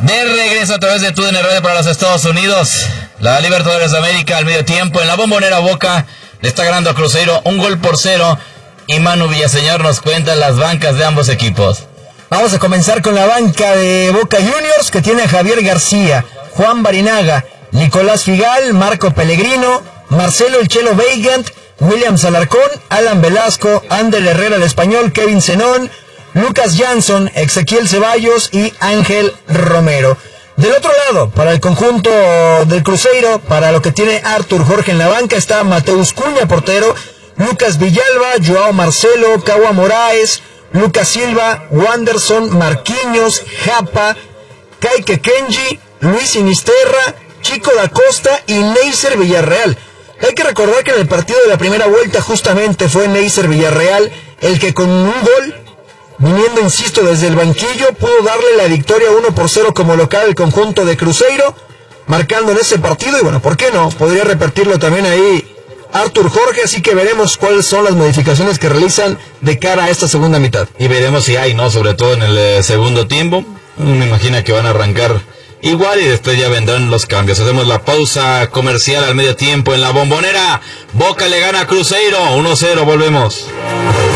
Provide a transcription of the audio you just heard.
De regreso a través de TUDN Radio para los Estados Unidos. La Libertadores de América al medio tiempo. En la Bombonera, Boca le está ganando a Cruzeiro 1-0. Y Manu Villaseñor nos cuenta las bancas de ambos equipos. Vamos a comenzar con la banca de Boca Juniors, que tiene a Javier García, Juan Barinaga, Nicolás Figal, Marco Pellegrino, Marcelo El Chelo Weigand, William Alarcón, Alan Velasco, Ander Herrera el Español, Kevin Zenón, Lucas Jansson, Ezequiel Ceballos y Ángel Romero. Del otro lado, para el conjunto del Cruzeiro, para lo que tiene Arthur Jorge en la banca, está Mateus Cunha, portero, Lucas Villalba, Joao Marcelo, Kawa Moraes, Lucas Silva, Wanderson, Marquinhos, Japa, Kaique Kenji, Luis Sinisterra, Chico da Costa y Neisser Villarreal. Hay que recordar que en el partido de la primera vuelta justamente fue Neisser Villarreal el que con un gol, viniendo, insisto, desde el banquillo, pudo darle la victoria 1-0 como local al conjunto de Cruzeiro, marcando en ese partido. Y bueno, ¿por qué no? Podría repetirlo también ahí Arthur Jorge, así que veremos cuáles son las modificaciones que realizan de cara a esta segunda mitad. Y veremos si hay, ¿no? Sobre todo en el segundo tiempo. Uno me imagina que van a arrancar igual y después ya vendrán los cambios. Hacemos la pausa comercial al medio tiempo en la Bombonera. Boca le gana a Cruzeiro 1-0, volvemos.